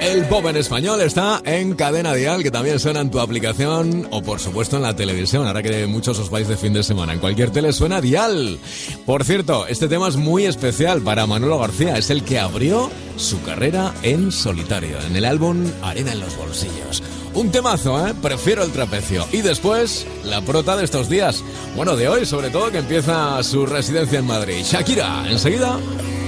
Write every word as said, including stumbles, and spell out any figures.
El pop en español está en Cadena Dial, que también suena en tu aplicación o por supuesto en la televisión, ahora que muchos os vais de fin de semana. En cualquier tele suena Dial. Por cierto, este tema es muy especial para Manolo García, es el que abrió su carrera en solitario, en el álbum Arena en los bolsillos. Un temazo, ¿eh? Prefiero el trapecio. Y después, la prota de estos días, bueno, de hoy sobre todo, que empieza su residencia en Madrid. Shakira, enseguida.